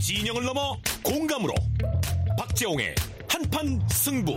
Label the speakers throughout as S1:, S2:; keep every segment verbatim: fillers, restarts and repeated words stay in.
S1: 진영을 넘어 공감으로 박재홍의 한판 승부.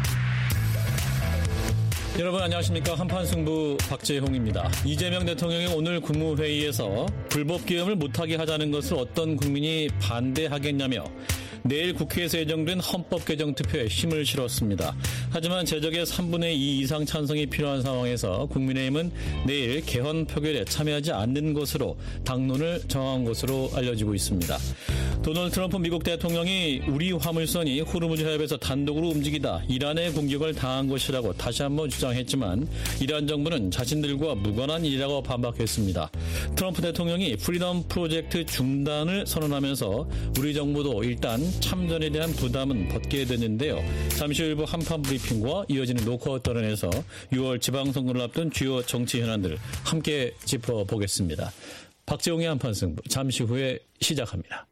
S2: 여러분 안녕하십니까. 한판 승부 박재홍입니다. 이재명 대통령이 오늘 국무회의에서 불법 기염을 못하게 하자는 것을 어떤 국민이 반대하겠냐며 내일 국회에서 예정된 헌법 개정 투표에 힘을 실었습니다. 하지만 제적의 삼분의 이 이상 찬성이 필요한 상황에서 국민의힘은 내일 개헌 표결에 참여하지 않는 것으로 당론을 정한 것으로 알려지고 있습니다. 도널드 트럼프 미국 대통령이 우리 화물선이 호르무즈 해협에서 단독으로 움직이다 이란의 공격을 당한 것이라고 다시 한번 주장했지만 이란 정부는 자신들과 무관한 일이라고 반박했습니다. 트럼프 대통령이 프리덤 프로젝트 중단을 선언하면서 우리 정부도 일단 참전에 대한 부담은 벗게 됐는데요. 잠시 후 일부 한판 브리핑과 이어지는 노컷 토론에서 유월 지방선거를 앞둔 주요 정치 현안들 함께 짚어보겠습니다. 박재홍의 한판 승부 잠시 후에 시작합니다.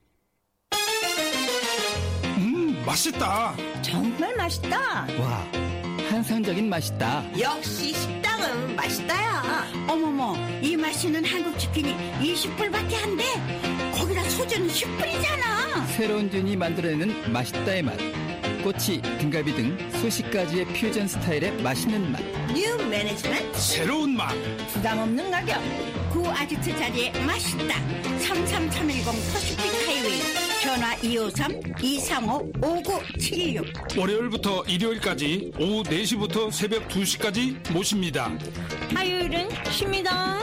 S3: 음, 맛있다.
S4: 정말 맛있다.
S5: 와, 환상적인 맛이다.
S4: 역시 식당은 맛있다야. 어머머, 이 맛있는 한국 치킨이 이십 불밖에 안 돼. 거기다 소주는 십 불이잖아.
S5: 새로운 준이 만들어내는 맛있다의 맛. 꼬치, 등갈비 등 수십 가지의 퓨전 스타일의 맛있는 맛.
S4: 뉴 매니지먼트.
S3: 새로운 맛.
S4: 부담 없는 가격. 구 아지트 자리에 맛있다. 삼삼삼일공 퍼시픽 하이웨이. 전화 이오삼 이삼오 오구칠육.
S3: 월요일부터 일요일까지 오후 네 시부터 새벽 두 시까지 모십니다.
S4: 화요일은 쉽니다.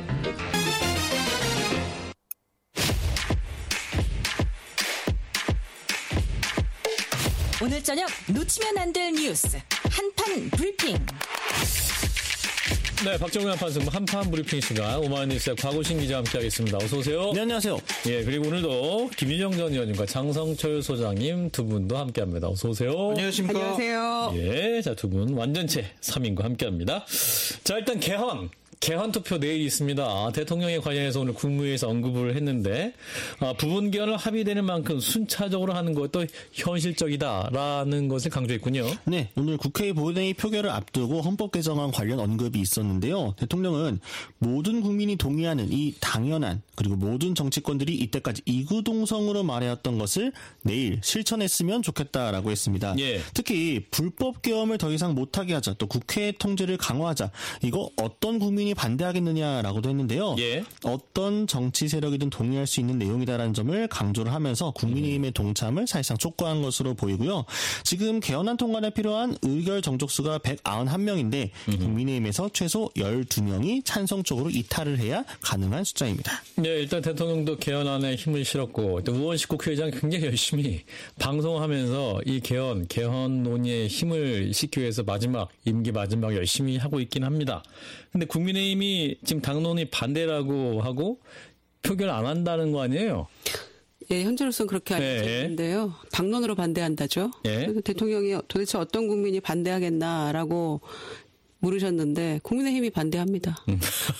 S6: 오늘 저녁 놓치면 안 될 뉴스 한판 브리핑.
S2: 네, 박정우 한판 승부 한판 브리핑 시간 오마이뉴스의 곽우신 기자 함께하겠습니다. 어서 오세요.
S7: 네, 안녕하세요.
S2: 예, 그리고 오늘도 김윤영 전 의원님과 장성철 소장님 두 분도 함께합니다. 어서 오세요.
S7: 안녕하십니까.
S5: 안녕하세요.
S2: 예, 자, 두 분 완전체 삼 인과 함께합니다. 자, 일단 개헌. 개헌 투표 내일 있습니다. 대통령에 관련해서 오늘 국무회의에서 언급을 했는데 아, 부분 개헌을 합의되는 만큼 순차적으로 하는 것도 현실적이다라는 것을 강조했군요.
S7: 네, 오늘 국회 본회의 표결을 앞두고 헌법 개정안 관련 언급이 있었는데요. 대통령은 모든 국민이 동의하는 이 당연한 그리고 모든 정치권들이 이때까지 이구동성으로 말해왔던 것을 내일 실천했으면 좋겠다라고 했습니다.
S2: 예.
S7: 특히 불법 개헌을 더 이상 못하게 하자, 또 국회 통제를 강화하자. 이거 어떤 국민이 반대하겠느냐라고도 했는데요.
S2: 예.
S7: 어떤 정치 세력이든 동의할 수 있는 내용이다라는 점을 강조를 하면서 국민의힘의 동참을 사실상 촉구한 것으로 보이고요. 지금 개헌안 통과에 필요한 의결 정족수가 백구십일 명인데 음흠. 국민의힘에서 최소 열두 명이 찬성 쪽으로 이탈을 해야 가능한 숫자입니다.
S2: 네, 일단 대통령도 개헌안에 힘을 실었고 또 우원식 국회의장 굉장히 열심히 방송하면서 이 개헌, 개헌 논의에 힘을 싣기 위해서 마지막, 임기 마지막 열심히 하고 있긴 합니다. 근데 국민의힘이 지금 당론이 반대라고 하고 표결 안 한다는 거 아니에요?
S8: 예, 현재로서는 그렇게 알려져
S2: 네.
S8: 있는데요. 당론으로 반대한다죠.
S2: 네.
S8: 그래서 대통령이 도대체 어떤 국민이 반대하겠나라고 물으셨는데 국민의힘이 반대합니다.
S2: 음.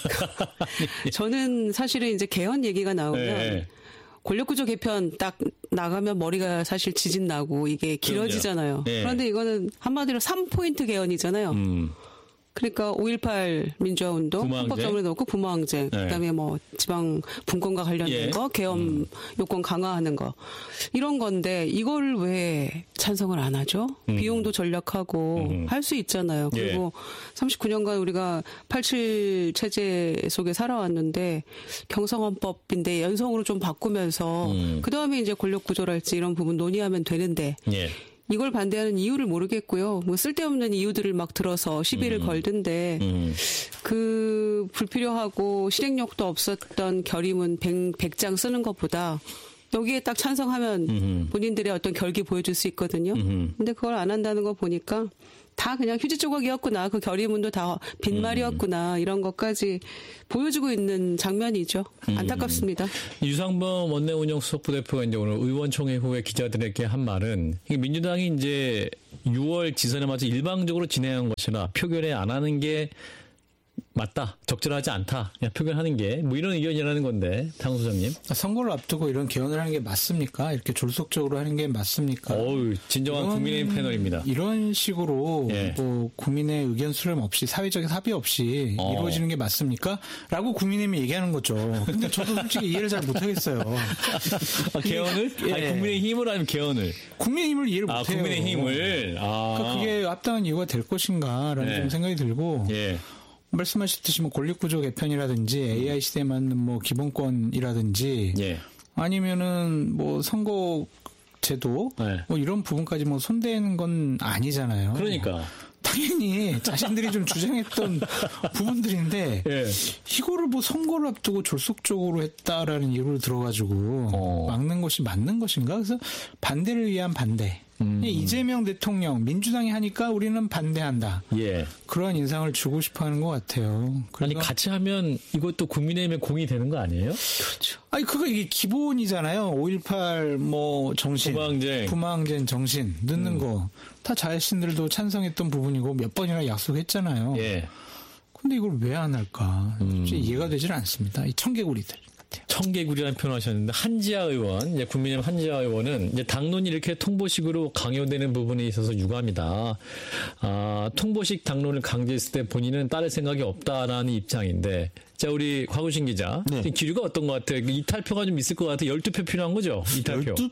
S8: 저는 사실은 이제 개헌 얘기가 나오면 네. 권력구조 개편 딱 나가면 머리가 사실 지진 나고 이게 길어지잖아요.
S2: 네.
S8: 그런데 이거는 한마디로 삼 포인트 개헌이잖아요.
S2: 음.
S8: 그러니까 오일팔 민주화운동, 헌법정을 넣고 부마항쟁, 네. 그다음에 뭐 지방 분권과 관련된
S2: 예.
S8: 거, 개헌 음. 요건 강화하는 거 이런 건데 이걸 왜 찬성을 안 하죠? 음. 비용도 절약하고 음. 할 수 있잖아요. 그리고 예. 삼십구 년간 우리가 팔십칠 체제 속에 살아왔는데 경성헌법인데 연성으로 좀 바꾸면서 음. 그 다음에 이제 권력구조랄지 이런 부분 논의하면 되는데. 예. 이걸 반대하는 이유를 모르겠고요. 뭐 쓸데없는 이유들을 막 들어서 시비를 음. 걸던데 음. 그 불필요하고 실행력도 없었던 결의문 백 장 쓰는 것보다 여기에 딱 찬성하면 음흠. 본인들의 어떤 결기 보여줄 수 있거든요. 음흠. 근데 그걸 안 한다는 거 보니까 다 그냥 휴지 조각이었구나. 그 결의문도 다 빈말이었구나. 음. 이런 것까지 보여주고 있는 장면이죠. 안타깝습니다.
S2: 음. 유상범 원내운영 수석부대표가 이제 오늘 의원총회 후에 기자들에게 한 말은 민주당이 이제 유월 지선에 맞춰 일방적으로 진행한 것이라 표결에 안 하는 게 맞다, 적절하지 않다, 그냥 표현하는 게 뭐 이런 의견이라는 건데, 장 소장님.
S9: 선거를 앞두고 이런 개헌을 하는 게 맞습니까? 이렇게 졸속적으로 하는 게 맞습니까?
S2: 어우, 진정한 국민의힘 패널입니다.
S9: 이런 식으로
S2: 예.
S9: 뭐 국민의 의견 수렴 없이 사회적 합의 없이
S2: 어.
S9: 이루어지는 게 맞습니까? 라고 국민의힘이 얘기하는 거죠. 근데 저도 솔직히 이해를 잘 못하겠어요.
S2: 아, 개헌을?
S9: 예.
S2: 아니, 국민의힘을 아니면 개헌을?
S9: 국민의힘을 이해를
S2: 아,
S9: 못해요.
S2: 국민의힘을. 아.
S9: 그러니까 그게 합당한 이유가 될 것인가라는
S2: 예.
S9: 좀 생각이 들고.
S2: 예.
S9: 말씀하셨듯이 뭐 권력구조 개편이라든지 에이아이 시대에 맞는 뭐 기본권이라든지
S2: 예.
S9: 아니면은 뭐 선거 제도
S2: 네.
S9: 뭐 이런 부분까지 뭐 손대는 건 아니잖아요.
S2: 그러니까.
S9: 당연히 자신들이 좀 주장했던 부분들인데
S2: 예.
S9: 이거를 뭐 선거를 앞두고 졸속적으로 했다라는 이유를 들어가지고
S2: 어.
S9: 막는 것이 맞는 것인가? 그래서 반대를 위한 반대.
S2: 음.
S9: 이재명 대통령 민주당이 하니까 우리는 반대한다.
S2: 예.
S9: 그러한 인상을 주고 싶어하는 것 같아요.
S2: 아니 같이 하면 이것도 국민의힘의 공이 되는 거 아니에요?
S9: 그렇죠. 아니 그거 이게 기본이잖아요. 오일팔 뭐 정신,
S2: 부마항쟁,
S9: 부마항쟁 정신 넣는 음. 거 다 자신들도 찬성했던 부분이고 몇 번이나 약속했잖아요.
S2: 예.
S9: 근데 이걸 왜 안 할까?
S2: 음.
S9: 이해가 되질 않습니다. 이 청개구리들.
S2: 청개구리라는 표현을 하셨는데 한지아 의원, 이제 국민의힘 한지아 의원은 이제 당론이 이렇게 통보식으로 강요되는 부분에 있어서 유감이다. 아, 통보식 당론을 강제했을 때 본인은 따를 생각이 없다라는 입장인데, 자 우리 곽우신 기자, 네. 기류가 어떤 것 같아요? 이탈표가 좀 있을 것 같아요. 열두 표 필요한 거죠? 이탈표.
S7: 열두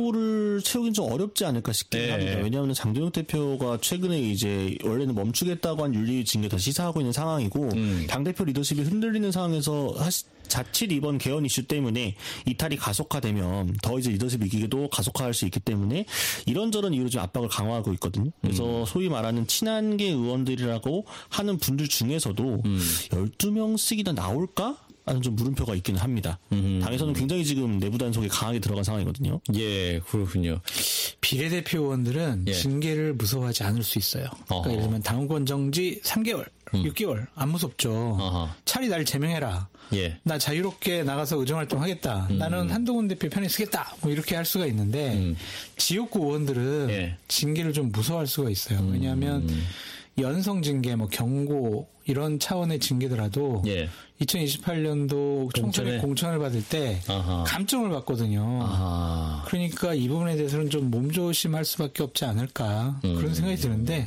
S7: 표를 채우긴 좀 어렵지 않을까 싶긴 네. 합니다. 왜냐하면 장동혁 대표가 최근에 이제 원래는 멈추겠다고 한 윤리 징계 다 시사하고 있는 상황이고 음. 당대표 리더십이 흔들리는 상황에서 하시, 자칫 이번 개헌 이슈 때문에 이탈이 가속화되면 더 이제 리더십 위기도 가속화할 수 있기 때문에 이런저런 이유로 좀 압박을 강화하고 있거든요. 그래서 음. 소위 말하는 친한계 의원들이라고 하는 분들 중에서도 음. 열두 명씩이나 나올까? 하는 좀 물음표가 있기는 합니다. 음. 당에서는 굉장히 지금 내부 단속에 강하게 들어간 상황이거든요.
S2: 예, 그렇군요.
S9: 비례대표 의원들은
S2: 예.
S9: 징계를 무서워하지 않을 수 있어요. 그러니까 예를 들면 당원권 정지 삼 개월, 음. 육 개월 안 무섭죠. 어허. 차라리 날 제명해라.
S2: 예.
S9: 나 자유롭게 나가서 의정활동 하겠다. 음. 나는 한동훈 대표 편에 서겠다. 뭐 이렇게 할 수가 있는데 음. 지역구 의원들은 예. 징계를 좀 무서워할 수가 있어요. 음. 왜냐하면 연성 징계, 뭐 경고 이런 차원의 징계더라도 예. 이천이십팔 년도 총선에 공천을 받을 때 아하. 감점을 받거든요. 아하. 그러니까 이 부분에 대해서는 좀 몸조심할 수밖에 없지 않을까 음. 그런 생각이 드는데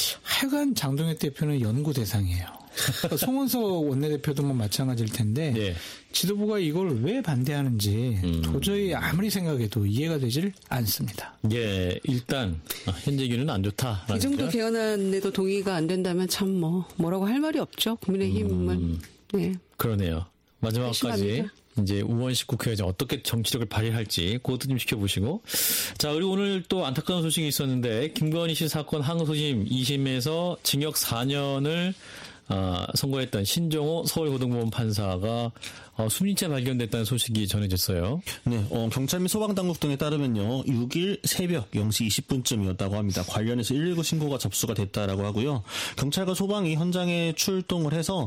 S9: 하여간 장동혁 대표는 연구 대상이에요. 그러니까 송원석 원내대표도 뭐 마찬가지일 텐데 예. 지도부가 이걸 왜 반대하는지 음. 도저히 아무리 생각해도 이해가 되질 않습니다.
S2: 예, 일단 현재 기류는 안 좋다.
S8: 이 정도 개헌안에도 동의가 안 된다면 참 뭐 뭐라고 할 말이 없죠. 국민의힘은. 음. 네.
S2: 그러네요. 마지막까지 이제 우원식 국회의장 어떻게 정치력을 발휘할지 그것도 좀 지켜보시고. 자, 그리고 오늘 또 안타까운 소식이 있었는데 김건희 씨 사건 항소심 이 심에서 징역 사 년을 아, 선고했던 신종호 서울고등법원 판사가 어, 숨진채 발견됐다는 소식이 전해졌어요.
S7: 네, 어, 경찰 및 소방당국 등에 따르면요, 육 일 새벽 영 시 이십 분쯤이었다고 합니다. 관련해서 일일구 신고가 접수가 됐다라고 하고요. 경찰과 소방이 현장에 출동을 해서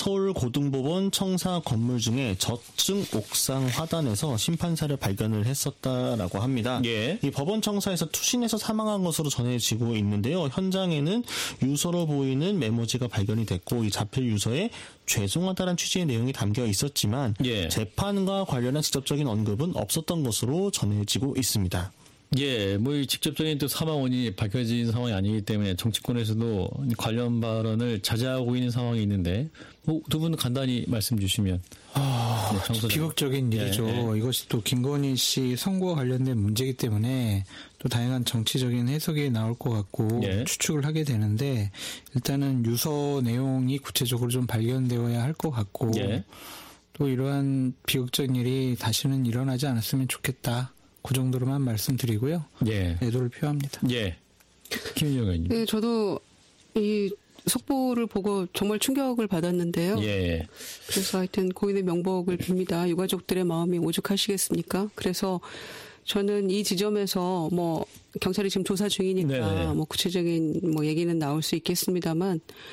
S7: 서울고등법원 청사 건물 중에 저층 옥상 화단에서 심판사를 발견을 했었다라고 합니다.
S2: 예.
S7: 이 법원 청사에서 투신해서 사망한 것으로 전해지고 있는데요. 현장에는 유서로 보이는 메모지가 발견이 됐고 이 자필 유서에 죄송하다는 취지의 내용이 담겨 있었지만 예. 재판과 관련한 직접적인 언급은 없었던 것으로 전해지고 있습니다.
S2: 예, 뭐 직접적인 또 사망 원인이 밝혀진 상황이 아니기 때문에 정치권에서도 관련 발언을 자제하고 있는 상황이 있는데 뭐 두 분 간단히 말씀 주시면.
S9: 아, 네, 비극적인 일이죠. 예, 예. 이것이 또 김건희 씨 선거와 관련된 문제이기 때문에 또 다양한 정치적인 해석이 나올 것 같고 예. 추측을 하게 되는데 일단은 유서 내용이 구체적으로 좀 발견되어야 할 것 같고 예. 또 이러한 비극적인 일이 다시는 일어나지 않았으면 좋겠다. 그 정도로만 말씀드리고요.
S2: 예.
S9: 애도를 표합니다.
S2: 예. 김은영 의원님.
S8: 네, 저도 이 속보를 보고 정말 충격을 받았는데요.
S2: 예.
S8: 그래서 하여튼 고인의 명복을 빕니다. 유가족들의 마음이 오죽하시겠습니까? 그래서 저는 이 지점에서 뭐 경찰이 지금 조사 중이니까 네네. 뭐 구체적인 뭐 얘기는 나올 수 있겠습니다만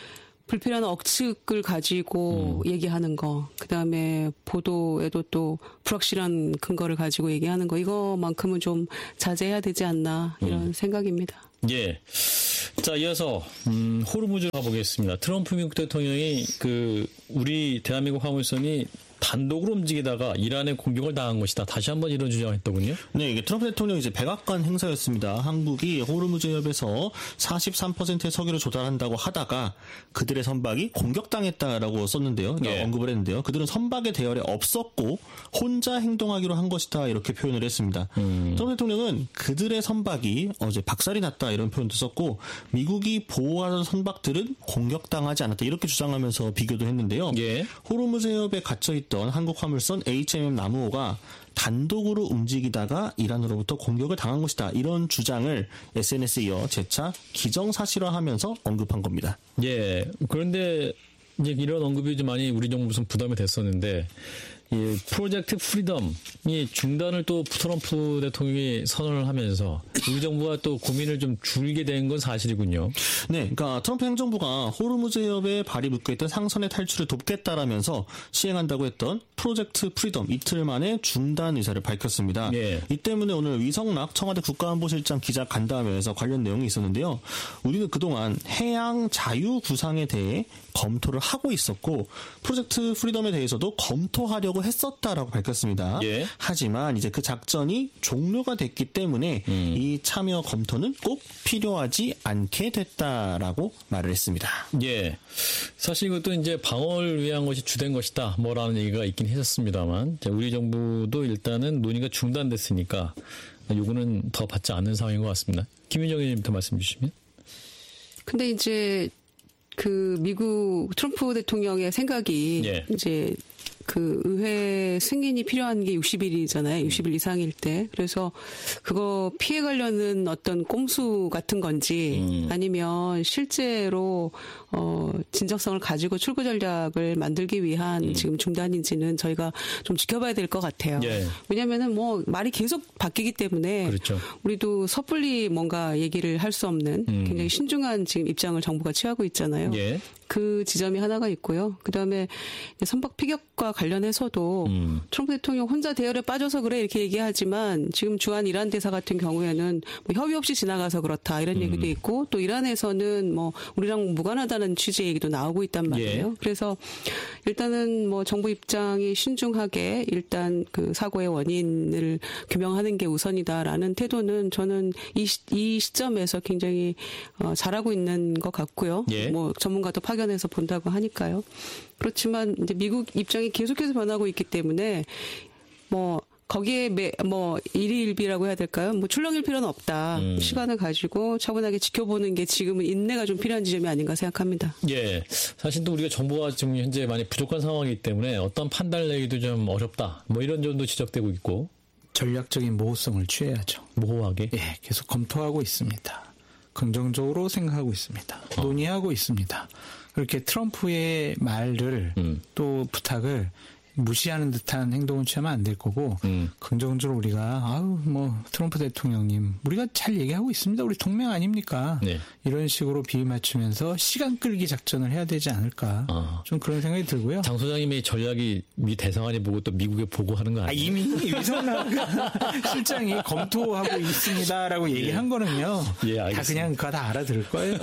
S8: 불필요한 억측을 가지고 음. 얘기하는 거, 그다음에 보도에도 또 불확실한 근거를 가지고 얘기하는 거, 이거만큼은 좀 자제해야 되지 않나 이런 음. 생각입니다.
S2: 예. 자, 이어서 음, 호르무즈 가보겠습니다. 트럼프 미국 대통령이 그 우리 대한민국 화물선이 단독으로 움직이다가 이란에 공격을 당한 것이다. 다시 한번 이런 주장을 했더군요.
S7: 네, 이게 트럼프 대통령이 이제 백악관 행사였습니다. 한국이 호르무즈 해협에서 사십삼 퍼센트의 석유를 조달한다고 하다가 그들의 선박이 공격당했다라고 썼는데요. 그러니까 예. 언급을 했는데요. 그들은 선박의 대열에 없었고 혼자 행동하기로 한 것이다. 이렇게 표현을 했습니다. 음. 트럼프 대통령은 그들의 선박이 어제 박살이 났다. 이런 표현도 썼고 미국이 보호하던 선박들은 공격당하지 않았다. 이렇게 주장하면서 비교도 했는데요. 예. 호르무즈 해협에 갇혀있던 한국 화물선 에이치엠엠 나무호가 단독으로 움직이다가 이란으로부터 공격을 당한 것이다. 이런 주장을 에스엔에스에 이어 재차 기정사실화하면서 언급한 겁니다.
S2: 예. 그런데 이제 이런 언급이 좀 많이 우리 정부에서 부담이 됐었는데 이 프로젝트 프리덤이 중단을 또 트럼프 대통령이 선언을 하면서 우리 정부가 또 고민을 좀 줄게 된 건 사실이군요.
S7: 네, 그러니까 트럼프 행정부가 호르무즈 해협에 발이 묶여있던 상선의 탈출을 돕겠다라면서 시행한다고 했던 프로젝트 프리덤 이틀 만에 중단 의사를 밝혔습니다. 네. 이 때문에 오늘 위성락 청와대 국가안보실장 기자 간담회에서 관련 내용이 있었는데요. 우리는 그동안 해양 자유 구상에 대해 검토를 하고 있었고 프로젝트 프리덤에 대해서도 검토하려고 했었다라고 밝혔습니다. 예. 하지만 이제 그 작전이 종료가 됐기 때문에 음. 이 참여 검토는 꼭 필요하지 않게 됐다라고 말을 했습니다.
S2: 예. 사실 이것도 이제 방어를 위한 것이 주된 것이다. 뭐라는 얘기가 있긴 했었습니다만 우리 정부도 일단은 논의가 중단됐으니까 요구는 더 받지 않는 상황인 것 같습니다. 김윤정 의원님부터 말씀 주시면.
S8: 근데 이제 그 미국 트럼프 대통령의 생각이 예. 이제 그 의회 승인이 필요한 게 육십 일이잖아요. 육십 일 이상일 때. 그래서 그거 피해가려는 어떤 꼼수 같은 건지 음. 아니면 실제로 어 진정성을 가지고 출구 전략을 만들기 위한 음. 지금 중단인지는 저희가 좀 지켜봐야 될 것 같아요. 예. 왜냐하면은 뭐 말이 계속 바뀌기 때문에
S2: 그렇죠.
S8: 우리도 섣불리 뭔가 얘기를 할 수 없는 음. 굉장히 신중한 지금 입장을 정부가 취하고 있잖아요. 예. 그 지점이 하나가 있고요. 그다음에 선박 피격과 관련해서도 음. 트럼프 대통령 혼자 대열에 빠져서 그래 이렇게 얘기하지만 지금 주한 이란 대사 같은 경우에는 뭐 협의 없이 지나가서 그렇다 이런 음. 얘기도 있고 또 이란에서는 뭐 우리랑 무관하다는 취지의 얘기도 나오고 있단 말이에요. 예. 그래서 일단은 뭐 정부 입장이 신중하게 일단 그 사고의 원인을 규명하는 게 우선이다라는 태도는 저는 이, 시, 이 시점에서 굉장히 어, 잘하고 있는 것 같고요. 예. 뭐 전문가도 파견 해서 본다고 하니까요. 그렇지만 이제 미국 입장이 계속해서 변하고 있기 때문에 뭐 거기에 매, 뭐 일희일비라고 해야 될까요? 뭐 출렁일 필요는 없다. 음. 시간을 가지고 차분하게 지켜보는 게 지금은 인내가 좀 필요한 지점이 아닌가 생각합니다.
S2: 예, 사실 또 우리가 정보가 지금 현재 많이 부족한 상황이기 때문에 어떤 판단을 내기도 좀 어렵다. 뭐 이런 점도 지적되고 있고
S9: 전략적인 모호성을 취해야죠.
S2: 모호하게?
S9: 예, 계속 검토하고 있습니다. 긍정적으로 생각하고 있습니다. 어. 논의하고 있습니다. 그렇게 트럼프의 말을 음. 또 부탁을 무시하는 듯한 행동을 취하면 안 될 거고 음. 긍정적으로 우리가 아우 뭐 트럼프 대통령님 우리가 잘 얘기하고 있습니다. 우리 동맹 아닙니까? 네. 이런 식으로 비유 맞추면서 시간 끌기 작전을 해야 되지 않을까? 아. 좀 그런 생각이 들고요.
S2: 장 소장님의 전략이 미 대사관이 보고 또 미국에 보고하는 거 아니에요?
S9: 아, 이미 위성락 실장이 검토하고 있습니다라고 얘기한 예. 거는요. 예, 다 그냥 그거 다 알아들을 거예요.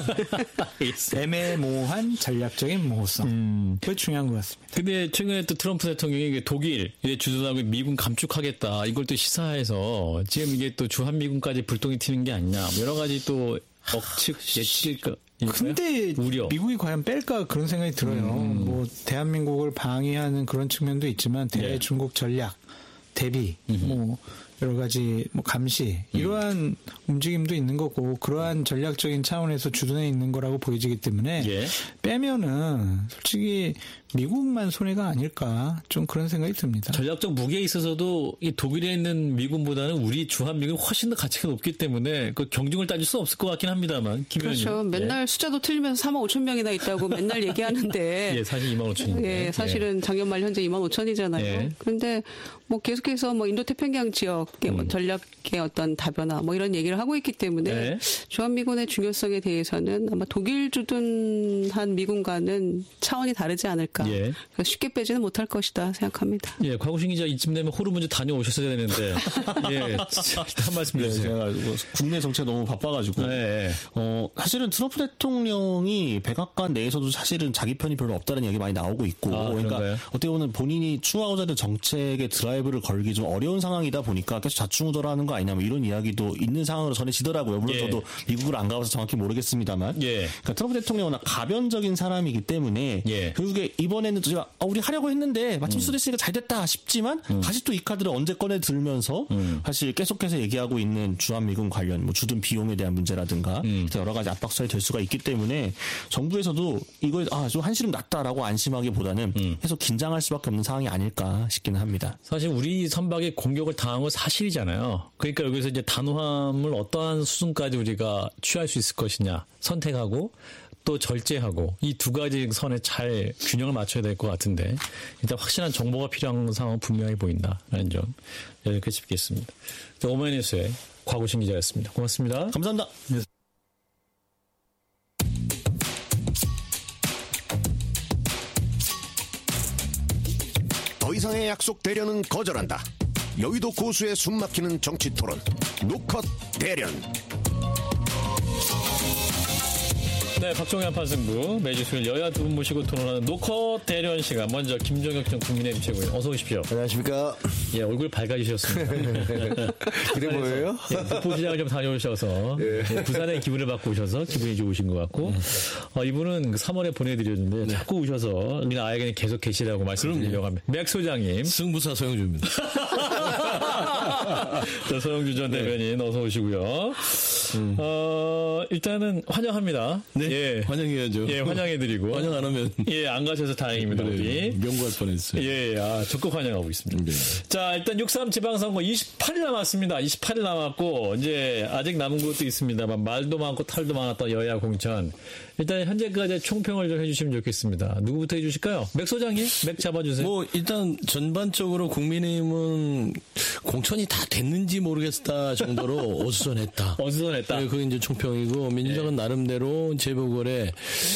S9: 애매모호한 전략적인 모호성. 음. 그게 중요한 것 같습니다.
S2: 근데 최근에 또 트럼프 대통령이 독일 주둔하고 미군 감축하겠다 이걸 또 시사해서 지금 이게 또 주한미군까지 불똥이 튀는 게 아니냐 여러 가지 또 억측 예측일까
S9: 근데 우려. 미국이 과연 뺄까 그런 생각이 들어요. 음. 뭐 대한민국을 방해하는 그런 측면도 있지만 대중국 전략 대비 음. 뭐 여러 가지 뭐 감시 이러한 음. 움직임도 있는 거고 그러한 전략적인 차원에서 주둔해 있는 거라고 보여지기 때문에 예. 빼면은 솔직히 미국만 손해가 아닐까 좀 그런 생각이 듭니다.
S2: 전략적 무게에 있어서도 이 독일에 있는 미군보다는 우리 주한미군이 훨씬 더 가치가 높기 때문에 그 경중을 따질 수 없을 것 같긴 합니다만.
S8: 그렇죠. 맨날 예. 숫자도 틀리면서 삼만 오천 명이나 있다고 맨날 얘기하는데.
S2: 예, 사실 이만 오천인데.
S8: 예, 사실은 예. 작년 말 현재 이만 오천이잖아요. 예. 그런데 뭐 계속해서 뭐 인도태평양 지역 전략, 뭐 전략의 어떤 다변화 뭐 이런 얘기를 하고 있기 때문에 네. 주한미군의 중요성에 대해서는 아마 독일 주둔한 미군과는 차원이 다르지 않을까. 예. 쉽게 빼지는 못할 것이다 생각합니다.
S2: 예, 곽우신 기자 이쯤 되면 호르 문제 다녀오셨어야 되는데 예, 한 말씀 해주세요.
S7: 네, 제가 국내 정치에 너무 바빠가지고 네. 어, 사실은 트럼프 대통령이 백악관 내에서도 사실은 자기 편이 별로 없다는 얘기 많이 나오고 있고 아, 그러니까 어떻게 보면 본인이 추구하고자 하는 정책의 드라이브를 걸기 좀 어려운 상황이다 보니까 계속 좌충우돌하는 거 아니냐 뭐 이런 이야기도 있는 상황으로 전해지더라고요. 물론 예. 저도 미국을 안 가봐서 정확히 모르겠습니다만 예. 그러니까 트럼프 대통령은 워낙 가변적인 사람이기 때문에 예. 결국에 이번에는 제가 어, 우리 하려고 했는데 마침 수됐으니까 잘 됐다 싶지만 음. 다시 또 이 카드를 언제 꺼내 들면서 음. 사실 계속해서 얘기하고 있는 주한미군 관련 뭐 주둔 비용에 대한 문제라든가 음. 여러 가지 압박수가 될 수가 있기 때문에 정부에서도 이거에 아, 좀 한시름 났다라고 안심하기보다는 음. 계속 긴장할 수밖에 없는 상황이 아닐까 싶기는 합니다.
S2: 사실 우리 선박에 공격을 당한 건 사실이잖아요. 그러니까 여기서 이제 단호함을 어떠한 수준까지 우리가 취할 수 있을 것이냐 선택하고 또 절제하고 이 두 가지 선에 잘 균형을 맞춰야 될 것 같은데 일단 확실한 정보가 필요한 상황은 분명히 보인다라는 점 여기까지 짚겠습니다. 오마이뉴스의 곽우신 기자였습니다. 고맙습니다.
S7: 감사합니다. 네.
S10: 더 이상의 약속 대련은 거절한다. 여의도 고수의 숨막히는 정치 토론 노컷 대련.
S2: 네, 박종희 한판 승부 매주 수요일 여야 두 분 모시고 토론하는 노컷 대련 시간. 먼저 김종혁 전 국민의힘 최고위원 어서 오십시오.
S11: 안녕하십니까.
S2: 예, 얼굴 밝아지셨습니다.
S11: 그래 보여요?
S2: 예, 북부시장을 좀 다녀오셔서 예. 예, 부산의 기분을 받고 오셔서 기분이 좋으신 것 같고 어, 이분은 삼월에 보내드렸는데 네. 자꾸 오셔서 우리 나에게는 계속 계시라고 말씀드리려고 합니다. 맥 소장님.
S11: 승부사 서영주입니다.
S2: 자, 서영주 전 대변인 어서 오시고요. 음. 어, 일단은 환영합니다.
S11: 네.
S2: 예.
S11: 환영해야죠.
S2: 예, 환영해드리고.
S11: 환영 안 하면.
S2: 예, 안 가셔서 다행입니다.
S11: 그래,
S2: 우리.
S11: 명구할 뻔했어요.
S2: 예, 아, 적극 환영하고 있습니다. 네. 자, 일단 육삼 지방선거 이십팔 일 남았습니다. 이십팔 일 남았고, 이제 아직 남은 것도 있습니다만, 말도 많고 탈도 많았던 여야 공천. 일단 현재까지 총평을 좀 해주시면 좋겠습니다. 누구부터 해주실까요? 맥 소장님? 맥 잡아주세요.
S11: 뭐, 일단 전반적으로 국민의힘은 공천이 다 됐는지 모르겠다 정도로 어수선했다.
S2: 어수선했다.
S11: 네, 그게 이제 총평이고, 민주당은 네. 나름대로 재보궐에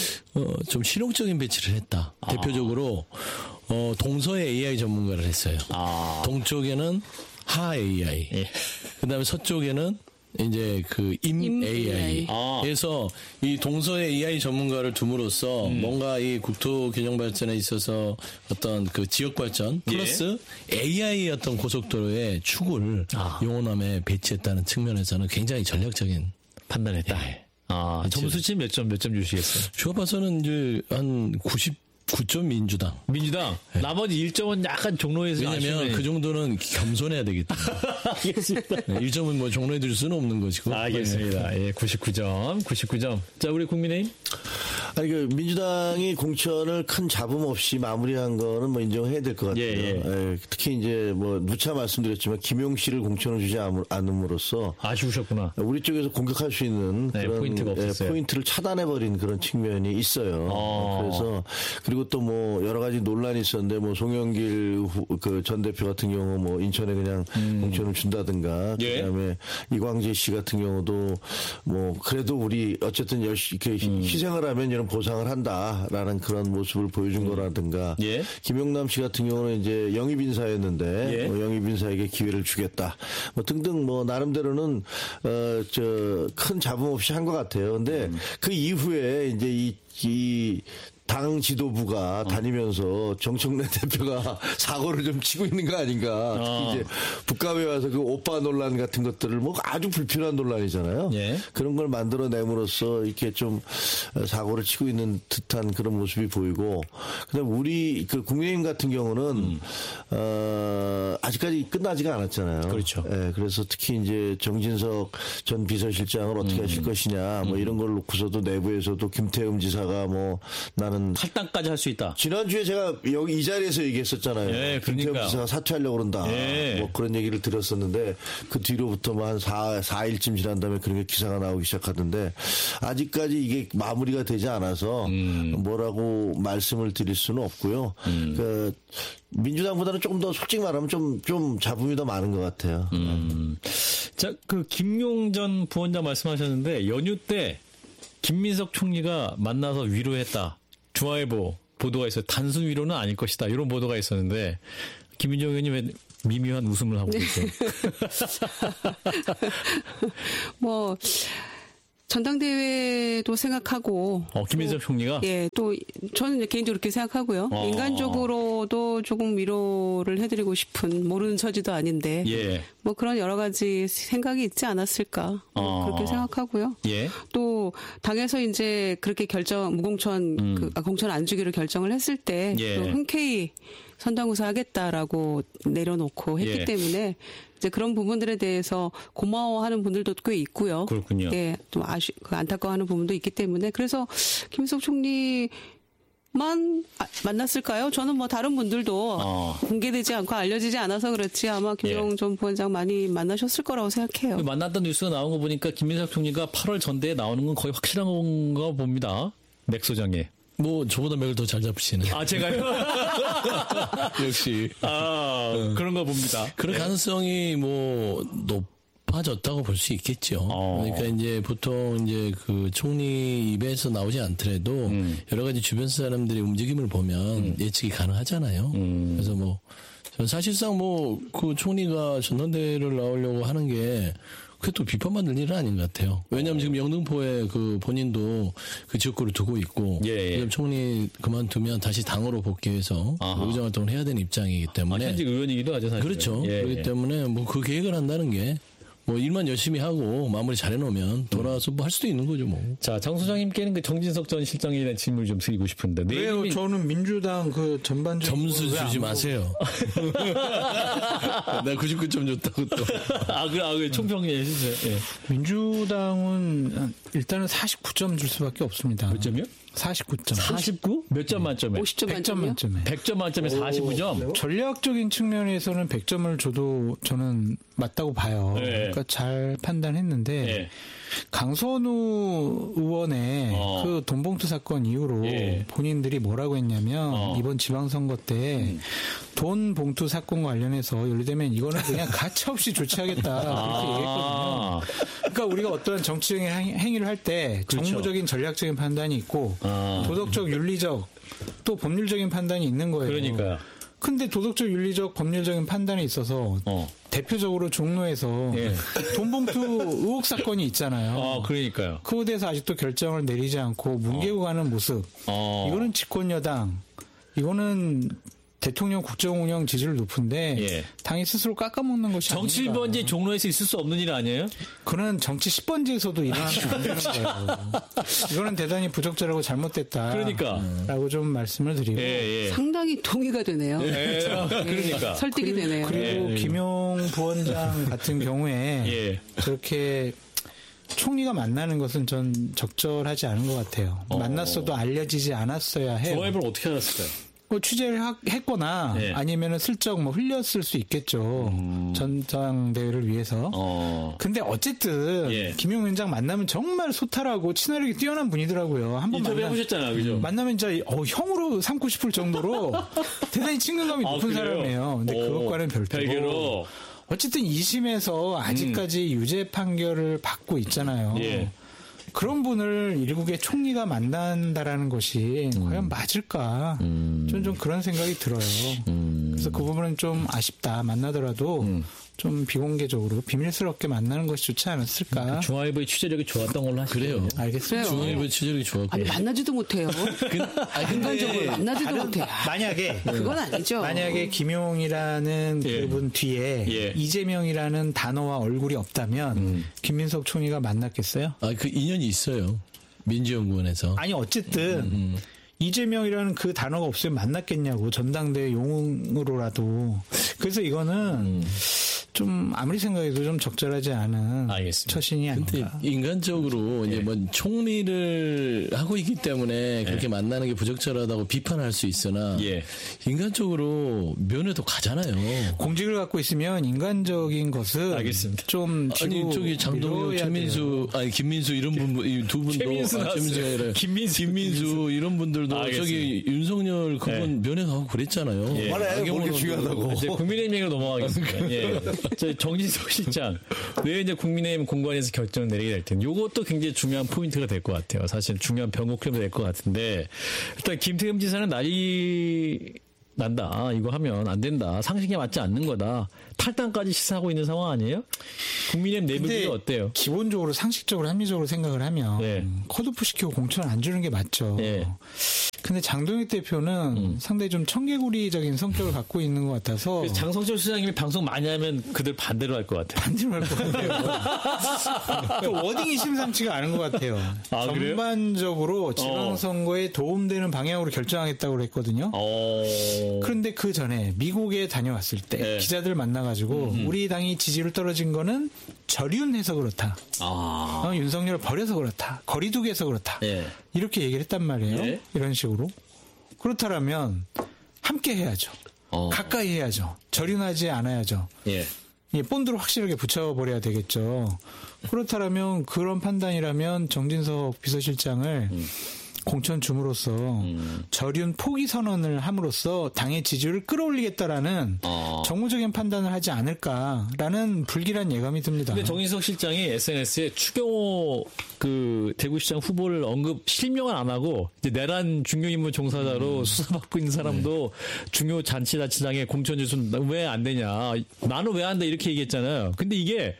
S11: 어, 좀 실용적인 배치를 했다. 아. 대표적으로 어, 동서에 에이아이 전문가를 했어요. 아. 동쪽에는 하 에이아이, 예. 그다음에 서쪽에는 이제 그 임, 임 에이아이. 아. 그래서 이 동서의 에이아이 전문가를 둠으로써 음. 뭔가 이 국토 균형 발전에 있어서 어떤 그 지역 발전 플러스 예. 에이아이 어떤 고속도로의 축을 아. 용호남에 배치했다는 측면에서는 굉장히 전략적인
S2: 판단했다. 예. 아, 점수치 몇 점, 몇 점 주시겠어요?
S11: 제가 봐서는 이제 한 구십구 점 민주당.
S2: 민주당? 네. 나머지 일 점은 약간 종로에서.
S11: 왜냐면 아쉬움이... 그 정도는 겸손해야 되기 때문에.
S2: 알겠습니다.
S11: 네, 일 점은 뭐 종로에 들 수는 없는 것이고.
S2: 알겠습니다. 네. 예, 구십구 점, 구십구 점. 자, 우리 국민의힘?
S11: 아니, 그, 민주당이 공천을 큰 잡음 없이 마무리한 거는 뭐 인정해야 될 것 같아요. 예, 예. 예, 특히 이제 뭐 누차 말씀드렸지만 김용 씨를 공천을 주지 않음으로써.
S2: 아쉬우셨구나.
S11: 우리 쪽에서 공격할 수 있는
S2: 네,
S11: 그런
S2: 포인트가 없었어요.
S11: 예, 포인트를 차단해버린 그런 측면이 있어요. 어. 그래서, 그리고 또 뭐 여러 가지 논란이 있었는데 뭐 송영길 그 전 대표 같은 경우 뭐 인천에 그냥 음. 공천을 준다든가. 예. 그다음에 이광재 씨 같은 경우도 뭐 그래도 우리 어쨌든 열심히 이렇게 음. 희생을 하면 이런 보상을 한다라는 그런 모습을 보여준 음. 거라든가. 예. 김용남 씨 같은 경우는 이제 영입 인사였는데 예. 뭐 영입 인사에게 기회를 주겠다. 뭐 등등 뭐 나름대로는 어 저 큰 잡음 없이 한 것 같아요. 근데 음. 그 이후에 이제 이 이 당 지도부가 다니면서 정청래 대표가 사고를 좀 치고 있는 거 아닌가. 특히 어. 이제 북감에 와서 그 오빠 논란 같은 것들을 뭐 아주 불필요한 논란이잖아요. 예. 그런 걸 만들어냄으로써 이렇게 좀 사고를 치고 있는 듯한 그런 모습이 보이고, 그다음 우리 그 국민의힘 같은 경우는 음. 어, 아직까지 끝나지가 않았잖아요.
S2: 그렇죠.
S11: 예, 그래서 특히 이제 정진석 전 비서실장을 어떻게 음. 하실 것이냐, 뭐 음. 이런 걸 놓고서도 내부에서도 김태흠 지사가 뭐 나는 그러면
S2: 탈당까지 할 수 있다.
S11: 지난주에 제가 여기 이 자리에서 얘기했었잖아요.
S2: 예,
S11: 김태형
S2: 그러니까.
S11: 지사가 사퇴하려고 그런다.
S2: 예.
S11: 뭐 그런 얘기를 들었었는데 그 뒤로부터 한 사 일쯤 지난 다음에 그런 게 기사가 나오기 시작하던데 아직까지 이게 마무리가 되지 않아서 음. 뭐라고 말씀을 드릴 수는 없고요. 음. 그 민주당보다는 조금 더 솔직히 말하면 좀, 좀 잡음이 더 많은 것 같아요.
S2: 음. 자, 그 김용 전 부원장 말씀하셨는데 연휴 때 김민석 총리가 만나서 위로했다. 중앙일보 보도가 있어요. 단순 위로는 아닐 것이다. 이런 보도가 있었는데 김민정 의원님 왜 미묘한 웃음을 하고 계세요?
S8: 뭐 전당대회도 생각하고.
S2: 어, 김민석 총리가?
S8: 예, 또, 저는 개인적으로 그렇게 생각하고요. 어. 인간적으로도 조금 위로를 해드리고 싶은, 모르는 처지도 아닌데. 예. 뭐 그런 여러 가지 생각이 있지 않았을까. 어. 그렇게 생각하고요. 예. 또, 당에서 이제 그렇게 결정, 무공천, 음. 그, 아, 공천 안 주기로 결정을 했을 때. 예. 흔쾌히 선당구사 하겠다라고 내려놓고 했기 예. 때문에. 이제 그런 부분들에 대해서 고마워하는 분들도 꽤 있고요.
S2: 그렇군요.
S8: 예, 좀 아쉬, 안타까워하는 부분도 있기 때문에 그래서 김민석 총리만 아, 만났을까요? 저는 뭐 다른 분들도 어. 공개되지 않고 알려지지 않아서 그렇지 아마 김용 예. 전 부원장 많이 만나셨을 거라고 생각해요.
S2: 만났던 뉴스가 나온 거 보니까 김민석 총리가 팔월 전대에 나오는 건 거의 확실한 건가 봅니다. 맥소장에.
S12: 뭐 저보다 맥을 더 잘 잡으시네.
S2: 아 제가요?
S12: 역시.
S2: 아 어. 그런가 봅니다.
S12: 그런 네. 가능성이 뭐 높아졌다고 볼 수 있겠죠. 어. 그러니까 이제 보통 이제 그 총리 입에서 나오지 않더라도 음. 여러 가지 주변 사람들의 움직임을 보면 음. 예측이 가능하잖아요. 음. 그래서 뭐 사실상 뭐 그 총리가 전당대회를 나오려고 하는 게 그게 또 비판받을 일은 아닌 것 같아요. 왜냐하면 지금 영등포에 그 본인도 그 지역구를 두고 있고 예, 예. 총리 그만두면 다시 당으로 복귀해서 의정활동을 해야 되는 입장이기 때문에
S2: 아, 현직 의원이기도 하죠 사실.
S12: 그렇죠. 예, 그렇기 예. 때문에 뭐 그 계획을 한다는 게 뭐 일만 열심히 하고 마무리 잘해놓으면 돌아와서 뭐 할 수도 있는 거죠 뭐.
S2: 자, 장 소장님께는 그 정진석 전 실장에 대한 질문을 좀 드리고 싶은데.
S9: 왜요? 내일이... 저는 민주당 그 전반적으로
S12: 점수 주지 마세요. 나 구십구 점 줬다고 또.
S2: 아, 그래, 아, 그래. 총평해 주세요. 예.
S9: 민주당은 일단은 사십구 점 줄 수밖에 없습니다.
S2: 몇 점이요?
S9: 사십구 점.
S2: 사십구? 몇 점 만점에?
S8: 오십 점
S9: 백 점 만점에.
S2: 백 점 만점에 사십구 점?
S9: 오, 전략적인 측면에서는 백 점을 줘도 저는 맞다고 봐요. 네. 그러니까 잘 판단했는데 네. 강선우 의원의 어. 그 돈봉투 사건 이후로 예. 본인들이 뭐라고 했냐면 어. 이번 지방선거 때 돈 음. 봉투 사건과 관련해서 예를 들면 이거는 그냥 가차없이 조치하겠다 그렇게 아. 얘기했거든요. 그러니까 우리가 어떤 정치적인 행위를 할 때 그렇죠. 정무적인 전략적인 판단이 있고 아. 도덕적 윤리적 또 법률적인 판단이 있는 거예요.
S2: 그러니까요.
S9: 근데 도덕적 윤리적 법률적인 판단에 있어서 어. 대표적으로 종로에서 예. 돈봉투 의혹 사건이 있잖아요.
S2: 아, 그러니까요.
S9: 그거에 대해서 아직도 결정을 내리지 않고 뭉개고 어. 가는 모습. 어. 이거는 집권여당. 이거는 대통령 국정운영 지지율 높은데 예. 당이 스스로 깎아먹는 것이
S2: 정치
S9: 아닌가.
S2: 일 번지 종로에서 있을 수 없는 일 아니에요?
S9: 그는 정치 십 번지에서도 일어나면 안 되는 거예요. 이거는 대단히 부적절하고 잘못됐다.
S2: 그러니까.
S9: 라고 좀 말씀을 드리고.
S2: 예, 예.
S8: 상당히 동의가 되네요.
S2: 예, 그러니까.
S8: 예, 설득이
S9: 그리고,
S8: 되네요.
S9: 그리고 예. 김용 부원장 같은 경우에 예. 그렇게 총리가 만나는 것은 전 적절하지 않은 것 같아요. 어. 만났어도 알려지지 않았어야 해요.
S2: 조합을 어떻게 알았을까요?
S9: 뭐 취재를 하, 했거나 네. 아니면은 슬쩍 뭐 흘렸을 수 있겠죠. 음. 전당대회를 위해서. 어. 근데 어쨌든 예. 김용 위원장 만나면 정말 소탈하고 친화력이 뛰어난 분이더라고요. 한번
S2: 인터뷰 해보셨잖아요, 그죠?
S9: 만나면 진짜 어, 형으로 삼고 싶을 정도로 대단히 친근감이 높은 아, 사람이에요. 근데 오, 그것과는 별도로. 별개로. 어쨌든 이 심에서 아직까지 음. 유죄 판결을 받고 있잖아요. 예. 그런 분을 일국의 총리가 만난다라는 것이 음. 과연 맞을까? 음. 저는 좀 그런 생각이 들어요. 음. 그래서 그 부분은 좀 아쉽다. 만나더라도 음. 좀 비공개적으로 비밀스럽게 만나는 것이 좋지 않았을까?
S2: 그 중앙일보의 취재력이 좋았던 걸로 하시죠.
S12: 그래요.
S9: 알겠습니다.
S12: 중앙일보의 취재력이 좋았고.
S8: 아니, 만나지도 못해요. 인간적으로 만나지도 못해요.
S9: 만약에
S8: 그건 아니죠.
S9: 만약에 김용이라는 예. 그분 뒤에 예. 이재명이라는 단어와 얼굴이 없다면 음. 김민석 총리가 만났겠어요?
S12: 아, 그 인연이 있어요. 민주연구원에서.
S9: 아니 어쨌든 음, 음. 이재명이라는 그 단어가 없으면 만났겠냐고 전당대회 용으로라도. 그래서 이거는 음. 좀 아무리 생각해도 좀 적절하지 않은
S2: 알겠습니다.
S9: 처신이 아닌가.
S12: 근데 인간적으로 이제 뭐 총리를 하고 있기 때문에 그렇게 만나는 게 부적절하다고 비판할 수 있으나
S2: 예.
S12: 인간적으로 면회도 가잖아요.
S9: 공직을 갖고 있으면 인간적인 것은
S2: 알겠습니다.
S9: 좀
S12: 아니 저기 장동혁, 최민수, 아니 김민수 이런 분 이 두 분도
S2: 최민수
S12: 아, 최민수 아니라
S2: 김민수,
S12: 김민수 이런 분들도
S2: 알겠습니다.
S12: 저기 윤석열 그분
S2: 네.
S12: 면회 가고 그랬잖아요.
S2: 예.
S11: 말해요. 그게 중요하다고.
S2: 이제 국민의힘 얘기로 넘어가겠습니다. 예. 저 정진석 실장 왜 이제 국민의힘 공관에서 결정을 내리게 될 텐데 이것도 굉장히 중요한 포인트가 될 것 같아요. 사실 중요한 변곡점이 될 것 같은데 일단 김태흠 지사는 난리 난다. 이거 하면 안 된다. 상식에 맞지 않는 거다. 탈당까지 시사하고 있는 상황 아니에요? 국민의힘 내부는 어때요?
S9: 기본적으로 상식적으로 합리적으로 생각을 하면
S2: 네.
S9: 컷오프 시키고 공천 안 주는 게 맞죠.
S2: 네.
S9: 근데 장동혁 대표는 음. 상당히 좀 청개구리적인 성격을 갖고 있는 것 같아서
S2: 장성철 시장님이 방송 많이 하면 그들 반대로 할 것 같아요.
S9: 반대로 할 것 같아요. 워딩이 심상치가 않은 것 같아요.
S2: 아,
S9: 전반적으로 지방선거에 어. 도움되는 방향으로 결정하겠다고 했거든요.
S2: 어.
S9: 그런데 그 전에 미국에 다녀왔을 때 네. 기자들 만나가지고 음. 우리 당이 지지율 떨어진 거는 저륜해서 그렇다.
S2: 아.
S9: 어, 윤석열을 버려서 그렇다. 거리두기해서 그렇다.
S2: 네.
S9: 이렇게 얘기를 했단 말이에요. 네. 이런 식으로. 그렇다면 함께 해야죠. 어. 가까이 해야죠. 저륜하지 않아야죠.
S2: 예.
S9: 예, 본드로 확실하게 붙여버려야 되겠죠. 그렇다면 그런 판단이라면 정진석 비서실장을 음. 공천 줌으로써 음. 저륜 포기 선언을 함으로써 당의 지지율을 끌어올리겠다라는 어. 정무적인 판단을 하지 않을까라는 불길한 예감이 듭니다.
S2: 근데 정진석 실장이 에스엔에스에 추경호 그 대구시장 후보를 언급 실명을 안 하고 이제 내란 중요임무 종사자로 음. 수사받고 있는 사람도 네. 중요 잔치자치장에 공천 주순 왜 안 되냐? 나는 왜 안 돼? 이렇게 얘기했잖아요. 근데 이게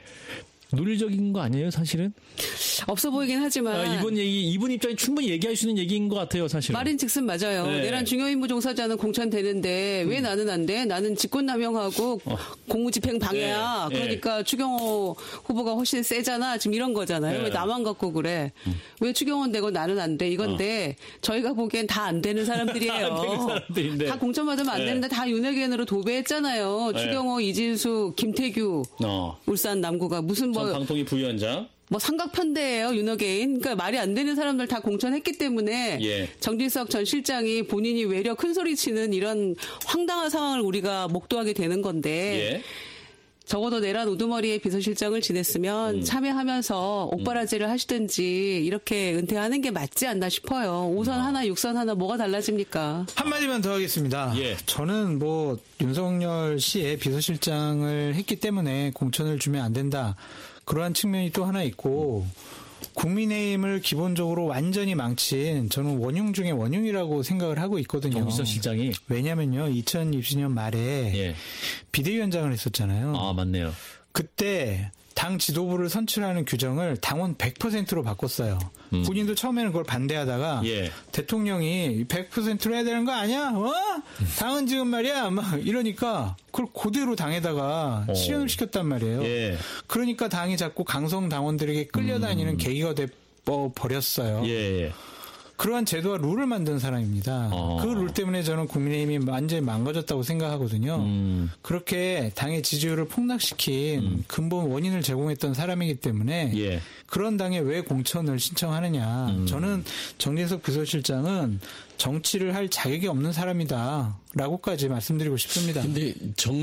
S2: 논리적인 거 아니에요, 사실은?
S8: 없어 보이긴 하지만
S2: 아, 이번 얘기, 이분 입장에 충분히 얘기할 수 있는 얘기인 것 같아요, 사실은.
S8: 말인즉슨 맞아요. 네. 내란 중요임무 종사자는 공천되는데 왜 음. 나는 안 돼? 나는 직권남용하고 어. 공무집행 방해야. 네. 그러니까 네. 추경호 후보가 훨씬 세잖아. 지금 이런 거잖아요. 네. 왜 나만 갖고 그래? 음. 왜 추경호는 되고 나는 안 돼? 이건데 어. 저희가 보기엔 다 안 되는 사람들이에요.
S2: 안 되는 사람들인데.
S8: 다 공천 받으면 안 네. 되는데 다 윤핵관으로 도배했잖아요. 네. 추경호, 이진수, 김태규, 어. 울산 남구가 무슨 뭐
S2: 방통위 부위원장.
S8: 뭐 삼각편대예요, 윤호개인. 그러니까 말이 안 되는 사람들 다 공천했기 때문에 예. 정진석 전 실장이 본인이 외려 큰 소리 치는 이런 황당한 상황을 우리가 목도하게 되는 건데 예. 적어도 내란 우두머리의 비서실장을 지냈으면 음. 참여하면서 옥바라지를 하시든지 이렇게 은퇴하는 게 맞지 않나 싶어요. 오선 음. 하나, 육선 하나 뭐가 달라집니까?
S9: 한마디만 더 하겠습니다. 예. 저는 뭐 윤석열 씨의 비서실장을 했기 때문에 공천을 주면 안 된다. 그러한 측면이 또 하나 있고 국민의힘을 기본적으로 완전히 망친 저는 원흉 중에 원흉이라고 생각을 하고 있거든요.
S2: 정진석 실장이.
S9: 왜냐면요. 이천이십 년 말에 예. 비대위원장을 했었잖아요.
S2: 아 맞네요.
S9: 그때 당 지도부를 선출하는 규정을 당원 백 퍼센트로 바꿨어요. 음. 본인도 처음에는 그걸 반대하다가 예. 대통령이 백 퍼센트로 해야 되는 거 아니야? 어? 당은 지금 말이야. 막 이러니까 그걸 그대로 당에다가 오. 실현을 시켰단 말이에요. 예. 그러니까 당이 자꾸 강성 당원들에게 끌려다니는 음. 계기가 돼 버렸어요. 예. 그러한 제도와 룰을 만든 사람입니다. 어. 그 룰 때문에 저는 국민의힘이 완전히 망가졌다고 생각하거든요. 음. 그렇게 당의 지지율을 폭락시킨 음. 근본 원인을 제공했던 사람이기 때문에 예. 그런 당에 왜 공천을 신청하느냐. 음. 저는 정진석 비서실장은 정치를 할 자격이 없는 사람이다. 라고까지 말씀드리고 싶습니다.
S12: 근데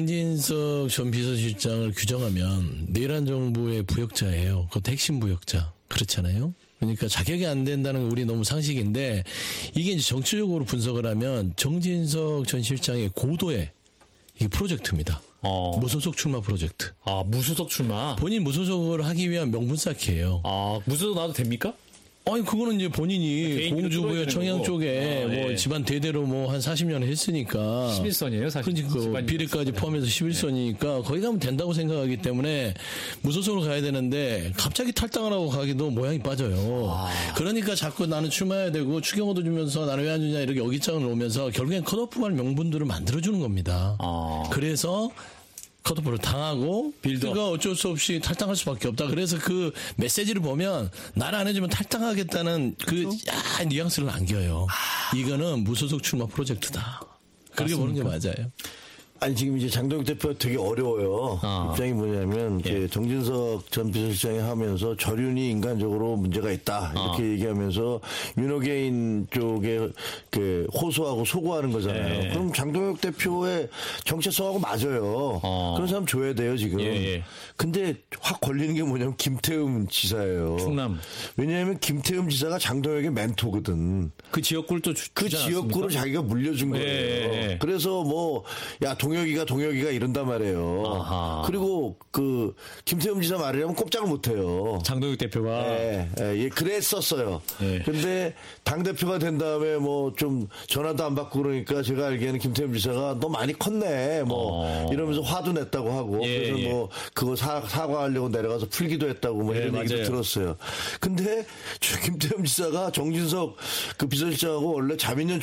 S12: 정진석 전 비서실장을 규정하면 내란 정부의 부역자예요. 그것도 핵심 부역자. 그렇잖아요. 그러니까 자격이 안 된다는 건 우리 너무 상식인데 이게 이제 정치적으로 분석을 하면 정진석 전 실장의 고도의 이게 프로젝트입니다. 어. 무소속 출마 프로젝트.
S2: 아, 무소속 출마?
S12: 본인 무소속을 하기 위한 명분 쌓기예요.
S2: 아, 무소속 나도 됩니까?
S12: 아니 그거는 이제 본인이 공주부여 청양 쪽에 아, 뭐 네. 집안 대대로 뭐 한 사십 년 했으니까
S2: 십일 선이에요 사실.
S12: 그러니까 비례까지 포함해서 십일 선이니까 네. 거기 가면 된다고 생각하기 때문에 무소속으로 가야 되는데 갑자기 탈당을 하고 가기도 모양이 빠져요. 아. 그러니까 자꾸 나는 출마해야 되고 추경호도 주면서 나는 왜 안 주냐 이렇게 어깃장을 놓으면서 결국엔 컷오프할 명분들을 만들어주는 겁니다. 아. 그래서 컷오프를 당하고 빌드가 그러니까 어쩔 수 없이 탈당할 수밖에 없다. 그래서 그 메시지를 보면 나를 안 해주면 탈당하겠다는 그 야, 뉘앙스를 남겨요. 아... 이거는 무소속 출마 프로젝트다. 그렇게 보는 게 맞아요.
S11: 아니 지금 이제 장동혁 대표가 되게 어려워요. 어. 입장이 뭐냐면 예. 정진석 전 비서실장이 하면서 저륜이 인간적으로 문제가 있다 이렇게 어. 얘기하면서 윤호개인 쪽에 그 호소하고 소구하는 거잖아요. 예. 그럼 장동혁 대표의 정체성하고 맞아요. 어. 그런 사람 줘야 돼요 지금. 예. 근데 확 걸리는 게 뭐냐면 김태흠 지사예요.
S2: 충남.
S11: 왜냐하면 김태흠 지사가 장동혁의 멘토거든.
S2: 그 지역구를 또 주,
S11: 그 지역구를 자기가 물려준 거예요. 예. 그래서 뭐 야 동혁이가 동혁이가 이런단 말이에요. 아하. 그리고 그 김태흠 지사 말이라면 꼼짝을 못해요.
S2: 장동혁 대표가.
S11: 예, 예, 예 그랬었어요. 예. 근데 당 대표가 된 다음에 뭐 좀 전화도 안 받고 그러니까 제가 알기에는 김태흠 지사가 너 많이 컸네 뭐 어. 이러면서 화도 냈다고 하고 예, 그래서 예. 뭐 그거 사, 사과하려고 내려가서 풀기도 했다고 뭐 예, 이런 얘기도 들었어요. 근데 김태흠 지사가 정진석 그 비서실장하고 원래 자민련